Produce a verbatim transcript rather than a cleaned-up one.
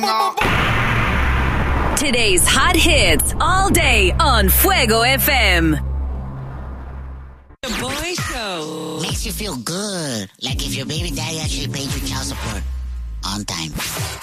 Today's hot hits all day on Fuego F M. The Boy Show. Makes you feel good. Like if your baby daddy actually paid your child support on time.